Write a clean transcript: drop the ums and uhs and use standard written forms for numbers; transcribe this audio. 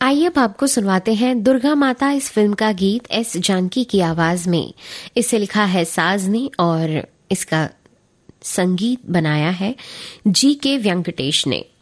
आइए अब आपको सुनवाते हैं दुर्गा माता इस फिल्म का गीत एस जानकी की आवाज में। इसे लिखा है साज ने और इसका संगीत बनाया है जी के वेंकटेश ने।